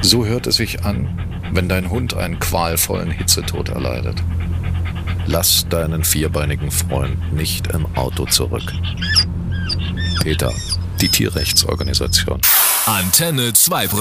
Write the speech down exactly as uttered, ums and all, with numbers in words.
So hört es sich an, wenn dein Hund einen qualvollen Hitzetod erleidet. Lass deinen vierbeinigen Freund nicht im Auto zurück. PETA, die Tierrechtsorganisation. Antenne zwei.